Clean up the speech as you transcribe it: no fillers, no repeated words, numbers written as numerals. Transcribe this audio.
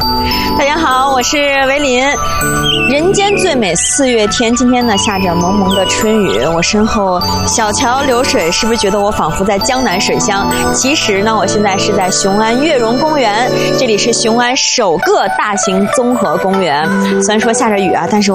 大家好，我是维林。人间最美4月天，今天呢下着蒙蒙的春雨，我身后小桥流水，是不是觉得我仿佛在江南水乡？其实呢，我现在是在雄安悦榕公园，这里是雄安首个大型综合公园。虽然说下着雨啊，但是